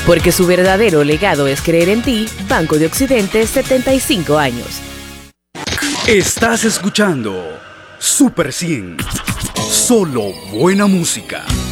Porque su verdadero legado es creer en ti. Banco de Occidente, 75 años. Estás escuchando Super 100. Solo buena música.